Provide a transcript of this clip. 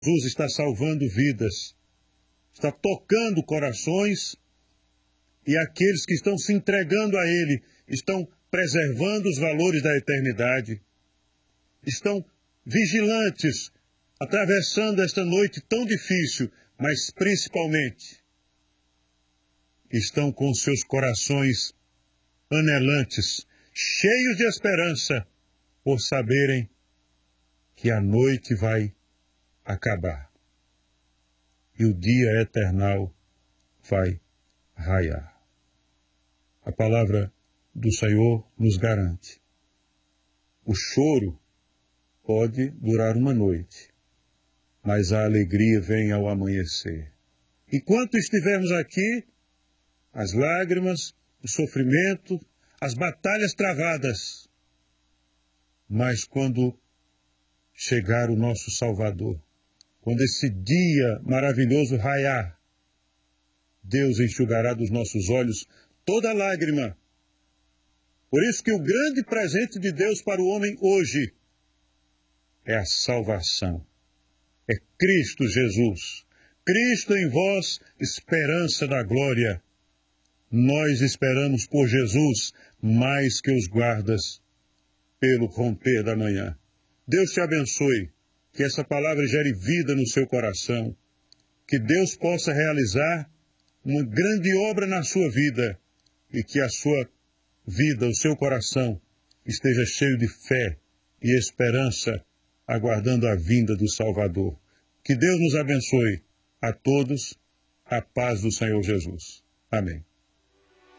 Jesus está salvando vidas, está tocando corações, e aqueles que estão se entregando a Ele estão preservando os valores da eternidade, estão vigilantes, atravessando esta noite tão difícil, mas principalmente estão com seus corações anelantes, cheios de esperança, por saberem que a noite vai acabar e o dia eternal vai raiar. A palavra do Senhor nos garante: o choro pode durar uma noite, mas a alegria vem ao amanhecer. Enquanto estivermos aqui, as lágrimas, o sofrimento, as batalhas travadas, mas quando chegar o nosso Salvador, quando esse dia maravilhoso raiar, Deus enxugará dos nossos olhos toda lágrima. Por isso que o grande presente de Deus para o homem hoje é a salvação. É Cristo Jesus. Cristo em vós, esperança da glória. Nós esperamos por Jesus mais que os guardas pelo romper da manhã. Deus te abençoe, que essa palavra gere vida no seu coração, que Deus possa realizar uma grande obra na sua vida e que a sua vida, o seu coração, esteja cheio de fé e esperança, aguardando a vinda do Salvador. Que Deus nos abençoe a todos, a paz do Senhor Jesus. Amém.